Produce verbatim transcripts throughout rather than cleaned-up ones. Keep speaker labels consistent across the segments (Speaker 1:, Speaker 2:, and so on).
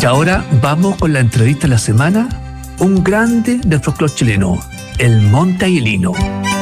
Speaker 1: Y ahora vamos con la entrevista de la semana, un grande del folclore chileno, el Monte Aguilino.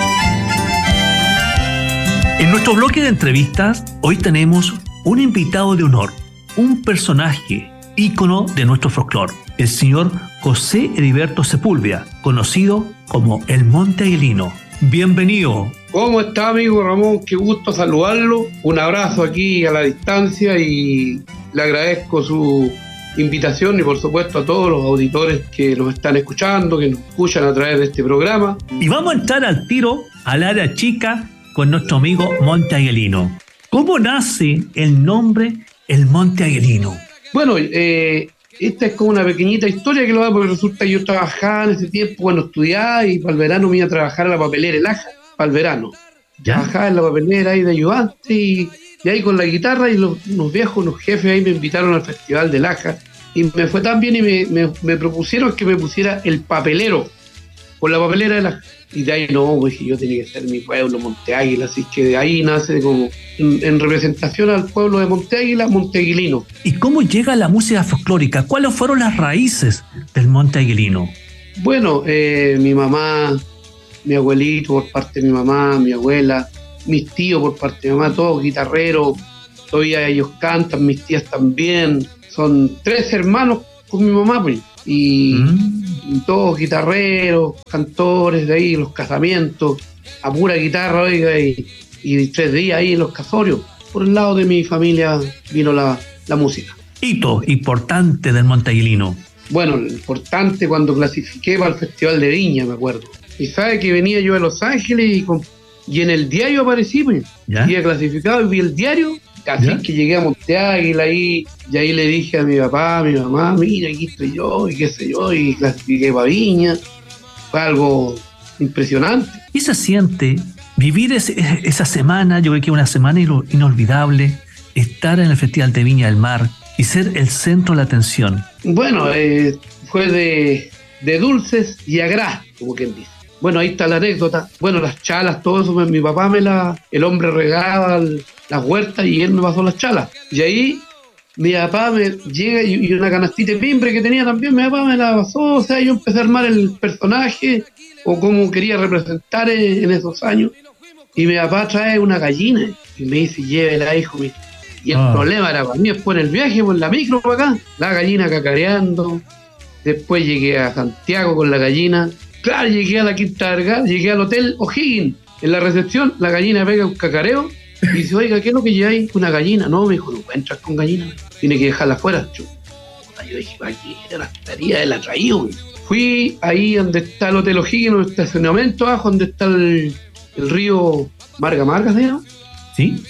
Speaker 1: En nuestro bloque de entrevistas, hoy tenemos un invitado de honor, un personaje, ícono de nuestro folclore, el señor José Heriberto Sepúlveda, conocido como el Monte Aguilino. Bienvenido.
Speaker 2: ¿Cómo está, amigo Ramón? Qué gusto saludarlo. Un abrazo aquí a la distancia y le agradezco su invitación y por supuesto a todos los auditores que nos están escuchando, que nos escuchan a través de este programa.
Speaker 1: Y vamos a entrar al tiro, al área chica, con nuestro amigo Monte Aguilino. ¿Cómo nace el nombre el Monte Aguilino?
Speaker 2: Bueno, eh, esta es como una pequeñita historia que lo da, porque resulta que yo trabajaba en ese tiempo cuando estudiaba y para el verano me iba a trabajar a la papelera El Aja, para el verano. ¿Ya? Trabajaba en la papelera ahí de ayudante y, y ahí con la guitarra y los, unos viejos, unos jefes ahí me invitaron al Festival del Aja y me fue tan bien y me, me, me propusieron que me pusiera el papelero con la papelera del Aja. Y de ahí no, pues yo tenía que ser mi pueblo, Monte Águila, así que de ahí nace como en, en representación al pueblo de Monte Águila, Monte Aguilino.
Speaker 1: ¿Y cómo llega la música folclórica? ¿Cuáles fueron las raíces del Monte Aguilino?
Speaker 2: Bueno, eh, mi mamá, mi abuelito por parte de mi mamá, mi abuela, mis tíos por parte de mi mamá, todos guitarreros, todavía ellos cantan, mis tías también, son tres hermanos con mi mamá, pues, y, mm. y todos guitarreros, cantores de ahí, los casamientos, a pura guitarra, oiga, y, y tres días ahí en los casorios. Por el lado de mi familia vino la, la música.
Speaker 1: Hito importante del Monte Aguilino.
Speaker 2: Bueno, lo importante cuando clasifiqué para el Festival de Viña, me acuerdo. Y sabe que venía yo a Los Ángeles y, con, y en el diario aparecí, pues. Había clasificado y vi el diario. Así ¿Ya? que llegué a Monte Águila ahí, y ahí le dije a mi papá, a mi mamá, mira, aquí estoy yo, y qué sé yo, y clasifiqué para Viña. Fue algo impresionante.
Speaker 1: ¿Y se siente vivir ese, esa semana? Yo creo que una semana inolvidable, estar en el Festival de Viña del Mar y ser el centro de la atención.
Speaker 2: Bueno, eh, fue de, de dulces y agrás, como quien dice. Bueno, ahí está la anécdota. Bueno, las chalas, todo eso, mi papá me la... El hombre regaba el, las huertas y él me pasó las chalas. Y ahí mi papá me llega y, y una canastita de pimbre que tenía también, mi papá me la pasó. O sea, yo empecé a armar el personaje o cómo quería representar en, en esos años. Y mi papá trae una gallina y me dice, llévela, hijo mío. Y el ah. problema era para mí, después en el viaje, por la micro para acá, la gallina cacareando. Después llegué a Santiago con la gallina. Claro, llegué a la Quinta Vergara, llegué al Hotel O'Higgins. En la recepción, la gallina pega un cacareo y dice, oiga, ¿qué es lo que lleváis? Una gallina. No, me dijo, no puede entrar con gallina. Tiene que dejarla afuera. Yo, yo dije, aquí era la estaría de la traído. Fui ahí donde está el Hotel O'Higgins, en el estacionamiento abajo, donde está el, el río Marga Marga, ¿sí? ¿No?
Speaker 1: Sí.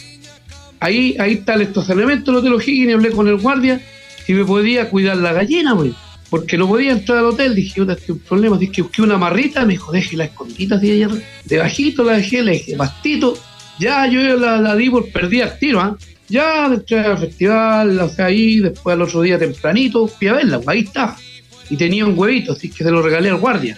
Speaker 2: Ahí, ahí está el estacionamiento del Hotel O'Higgins y hablé con el guardia si me podía cuidar la gallina, güey. Porque no podía entrar al hotel. Dije, yo tengo un problema. Dije que busqué una marrita. Me dijo, deje la escondita así ayer. Debajito la dejé, le dije, pastito. Ya, yo la, la di por perdida al tiro, ¿ah? ¿eh? Ya, entré al festival, o sea, ahí, después al otro día tempranito, fui a verla, ahí está. Y tenía un huevito, así que se lo regalé al guardia.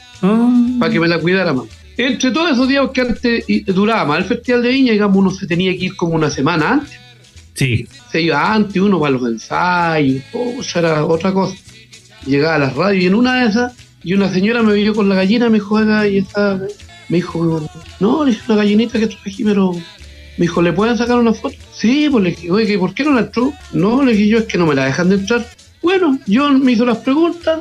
Speaker 2: Mm. Para que me la cuidara más. Entre todos esos días que antes y, duraba más el Festival de Viña, digamos, uno se tenía que ir como una semana antes.
Speaker 1: Sí.
Speaker 2: Se iba antes, uno para los ensayos, oh, eso era otra cosa. Llegaba a la radio y en una de esas, y una señora me vio con la gallina, me dijo, y esa, me dijo, no, le dije, una gallinita que traje, pero me dijo, ¿le pueden sacar una foto? Sí, pues le dije, oye, ¿por qué no la entró? No, le dije yo, es que no me la dejan de entrar. Bueno, yo me hizo las preguntas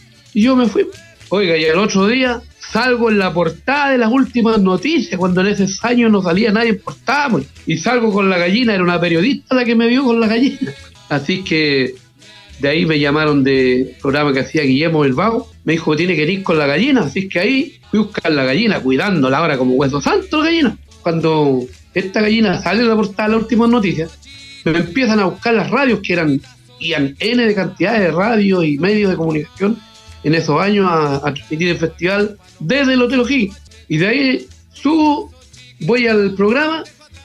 Speaker 2: y yo me fui. Oiga, y el otro día salgo en la portada de las últimas noticias, cuando en esos años no salía nadie en portada, pues, y salgo con la gallina, era una periodista la que me vio con la gallina. Así que de ahí me llamaron de programa que hacía Guillermo el Vago, me dijo que tiene que ir con la gallina, así que ahí fui a buscar la gallina, cuidándola ahora como hueso santo la gallina. Cuando esta gallina sale de la portada de las últimas noticias, me empiezan a buscar las radios, que eran, iban N de cantidades de radios y medios de comunicación en esos años a, a transmitir el festival desde el Hotel O'Higgins. Y de ahí subo, voy al programa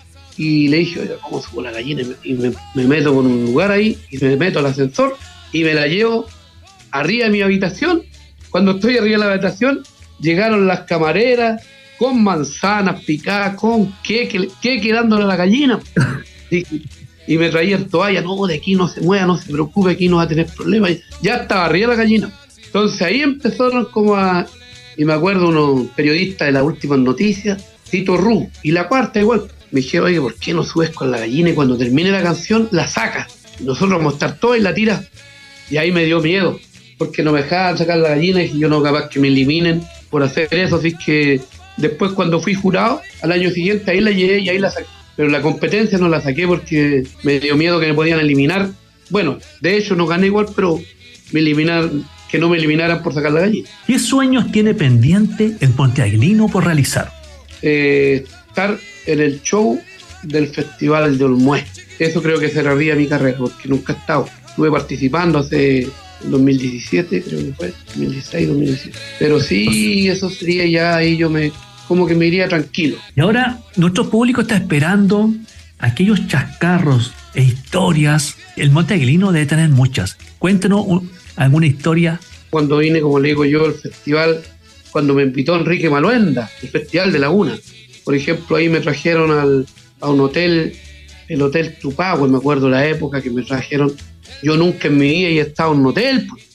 Speaker 2: y le dije, oiga, ¿cómo subo la gallina? Y me, me meto por un lugar ahí y me meto al ascensor y me la llevo arriba de mi habitación. Cuando estoy arriba de la habitación, llegaron las camareras con manzanas picadas, con queque, queque dándole a la gallina. Dije, y me traían toalla, no, de aquí no se mueva, no se preocupe, aquí no va a tener problemas. Ya estaba arriba la gallina. Entonces ahí empezaron como a, y me acuerdo unos periodistas de las últimas noticias, Tito Ru, y la cuarta igual, me dijeron, oye, ¿por qué no subes con la gallina y cuando termine la canción la sacas? Nosotros vamos a estar todos y la tiras. Y ahí me dio miedo, porque no me dejaban sacar la gallina y yo no capaz que me eliminen por hacer eso. Así que después cuando fui jurado, al año siguiente ahí la llevé y ahí la saqué. Pero la competencia no la saqué porque me dio miedo que me podían eliminar. Bueno, de hecho no gané igual, pero me eliminaron, que no me eliminaran por sacar la gallina.
Speaker 1: ¿Qué sueños tiene pendiente el monteaguilino por realizar?
Speaker 2: Eh, estar en el show del Festival de Olmué. Eso creo que cerraría mi carrera, porque nunca he estado. Estuve participando hace dos mil diecisiete, creo que fue, dos mil dieciséis, dos mil diecisiete. Pero sí, eso sería ya, ahí yo me, como que me iría tranquilo.
Speaker 1: Y ahora nuestro público está esperando aquellos chascarros e historias. El monteaguilino debe tener muchas. Cuéntenos un, alguna historia.
Speaker 2: Cuando vine, como le digo yo, al festival, cuando me invitó Enrique Maluenda, el Festival de Laguna. Por ejemplo, ahí me trajeron al, a un hotel, el Hotel Tupagüe, me acuerdo la época que me trajeron. Yo nunca en mi vida he estado en un hotel, pues.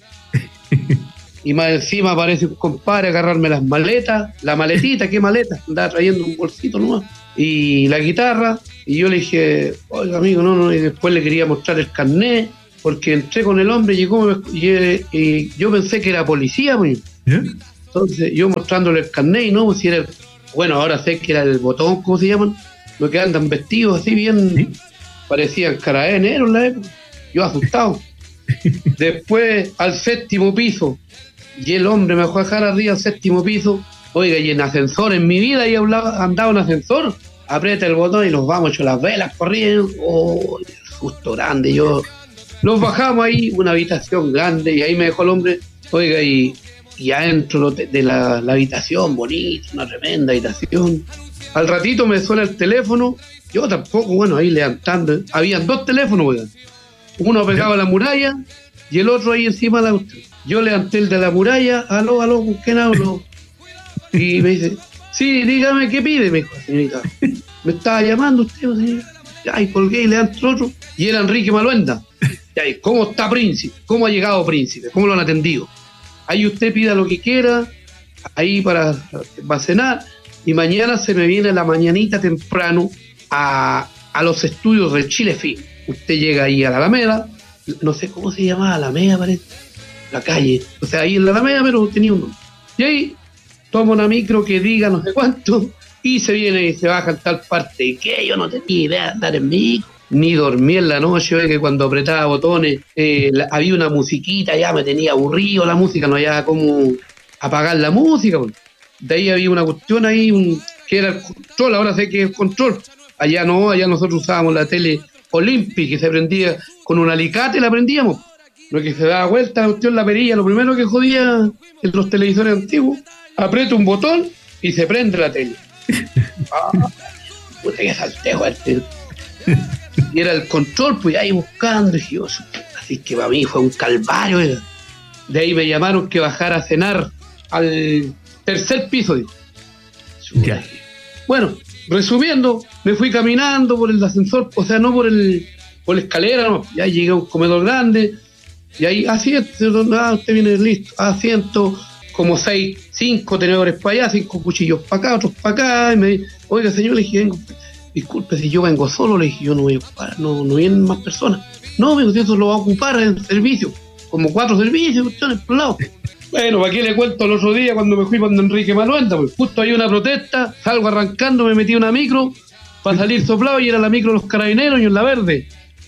Speaker 2: Y más encima aparece un compadre a agarrarme las maletas, la maletita, ¿qué maleta? Andaba trayendo un bolsito nomás. Y la guitarra, y yo le dije, oiga amigo, no, no, y después le quería mostrar el carnet, porque entré con el hombre, llegó, y, y yo pensé que era policía, pues. ¿Eh? Entonces yo mostrándole el carnet, y no, pues si era el, bueno, ahora sé que era el botón, ¿cómo se llaman? Los que andan vestidos así bien, ¿sí? Parecían carabineros en la época. Yo asustado. Después al séptimo piso, y el hombre me dejó dejar arriba al séptimo piso. Oiga, y en ascensor, en mi vida he andado en ascensor. Aprieta el botón y nos vamos, hecho las velas corriendo. Oh, el susto grande. Yo nos bajamos ahí, una habitación grande, y ahí me dejó el hombre. Oiga, y, y adentro de la, la habitación, bonita, una tremenda habitación. Al ratito me suena el teléfono. Yo tampoco, bueno, ahí levantando. Habían dos teléfonos, oigan. Uno pegado a la muralla y el otro ahí encima de la... Yo levanté el de la muralla, aló, aló, ¿con quién hablo? Y me dice, sí, dígame qué pide, me dijo, señorita. Me estaba llamando usted, señor. Ya, y colgué y levanté el otro. Y era Enrique Maluenda. Ya, y ¿cómo está Príncipe? ¿Cómo ha llegado Príncipe? ¿Cómo lo han atendido? Ahí usted pida lo que quiera, ahí para, para cenar. Y mañana se me viene la mañanita temprano a, a los estudios de Chile Film. Usted llega ahí a la Alameda, no sé cómo se llamaba, Alameda parece, la calle, o sea, ahí en la Alameda, pero tenía un nombre. Y ahí toma una micro que diga no sé cuánto, y se viene y se baja en tal parte, y que yo no tenía idea de andar en micro, ni dormí en la noche, que cuando apretaba botones, eh, la, había una musiquita, ya me tenía aburrido la música, no había cómo apagar la música. Pues. De ahí había una cuestión ahí, un, que era el control, ahora sé que es el control. Allá no, allá nosotros usábamos la tele Olympic, que se prendía con un alicate, la prendíamos. Lo que se daba vuelta, la cuestión, la perilla, lo primero que jodía en los televisores antiguos, aprieta un botón y se prende la tele. Ah, puta que saltejo este. Y era el control, pues ahí buscando, y yo, así que para mí fue un calvario. ¿eh? De ahí me llamaron que bajara a cenar al tercer piso, digo.
Speaker 1: Ya.
Speaker 2: Bueno, resumiendo, me fui caminando por el ascensor, o sea, no por el por la escalera, no. Ya llegué a un comedor grande, y ahí, asiento, ah, usted viene listo, asiento, como seis, cinco tenedores para allá, cinco cuchillos para acá, otros para acá, y me dice, oiga señor, le dije, vengo, disculpe si yo vengo solo, le dije, yo no voy a ocupar, no, no vienen más personas. No, me dijo, eso lo va a ocupar en servicio, como cuatro servicios, cuestiones por lado. Bueno, ¿para qué le cuento el otro día cuando me fui con Enrique Maluenda? Pues justo hay una protesta, salgo arrancando, me metí una micro para salir soplado y era la micro de los carabineros y en la verde.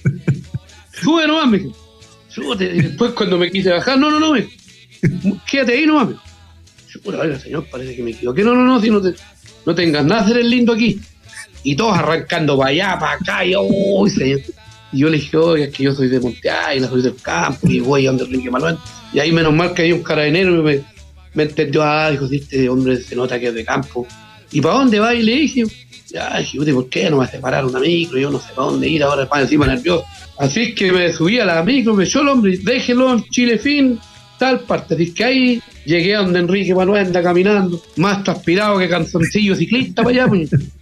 Speaker 2: Sube nomás, me dijo. Súbete. Y después cuando me quise bajar, no, no, no, me dijo. Quédate ahí nomás, me dijo. Yo, oiga, señor, parece que me equivoqué. No, no, no, si no, te, no tengas nada, hacer el lindo aquí. Y todos arrancando para allá, para acá, y uy, señor. Y yo le dije, oiga, es que yo soy de Monte Águila, soy del campo, y voy a donde Enrique Maluenda. Y ahí menos mal que había un carabinero y me, me entendió, ah, dijo, si este hombre se nota que es de campo. ¿Y para dónde va? Y le dije, ya, dije, ¿por qué no me hace parar una micro? Yo no sé para dónde ir, ahora para encima nervioso. Así es que me subí a la micro, me echó el hombre, déjelo en Chile Film, tal parte. Así que ahí llegué a donde Enrique Maluenda caminando, más transpirado que canzoncillo ciclista para allá, pues.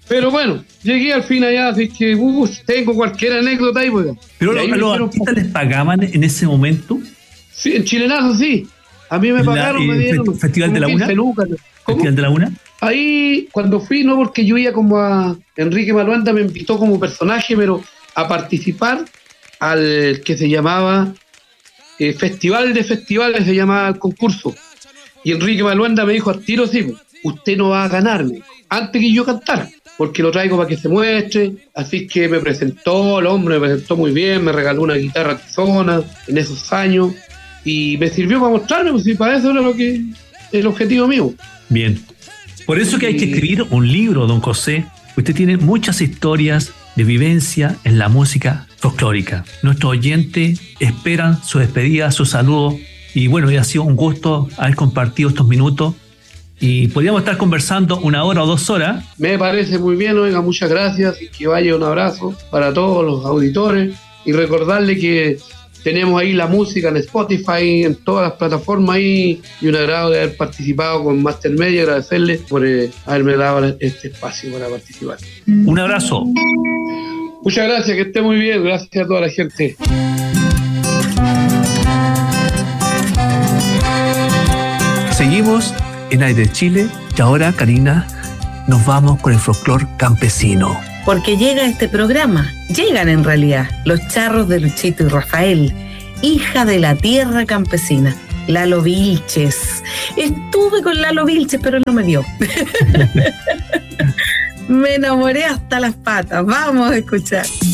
Speaker 2: Pero bueno, llegué al fin allá, así que uh, tengo cualquier anécdota ahí. Pues.
Speaker 1: ¿Pero
Speaker 2: ahí
Speaker 1: a los artistas les pagaban en ese momento?
Speaker 2: Sí, en Chilenazo sí. A mí me pagaron,
Speaker 1: la,
Speaker 2: me dieron.
Speaker 1: ¿Festival de la Una?
Speaker 2: Lucas.
Speaker 1: ¿Festival de la Una?
Speaker 2: Ahí, cuando fui, no porque yo iba como a. Enrique Maluanda me invitó como personaje, pero a participar al que se llamaba eh, Festival de Festivales, se llamaba el concurso. Y Enrique Maluanda me dijo al tiro, sí, usted no va a ganarme antes que yo cantara, porque lo traigo para que se muestre. Así que me presentó, el hombre me presentó muy bien, me regaló una guitarra tizona en esos años y me sirvió para mostrarme, pues si para eso era lo que el objetivo mío.
Speaker 1: Bien. Por eso que hay que escribir un libro, don José. Usted tiene muchas historias de vivencia en la música folclórica. Nuestros oyentes esperan su despedida, su saludo. Y bueno, ha sido un gusto haber compartido estos minutos. Y podríamos estar conversando una hora o dos horas.
Speaker 2: Me parece muy bien, oiga, muchas gracias. Y que vaya un abrazo para todos los auditores. Y recordarle que tenemos ahí la música en Spotify, en todas las plataformas ahí, y un agrado de haber participado con Master Media, agradecerle por eh, haberme dado este espacio para participar.
Speaker 1: Un abrazo.
Speaker 2: Muchas gracias, que esté muy bien, gracias a toda la gente.
Speaker 1: Seguimos en Aire de Chile y ahora, Karina, nos vamos con el folclor campesino.
Speaker 3: Porque llega este programa, llegan en realidad los charros de Luchito y Rafael, hija de la tierra campesina, Lalo Vilches. Estuve con Lalo Vilches, pero él no me vio. Me enamoré hasta las patas, vamos a escuchar.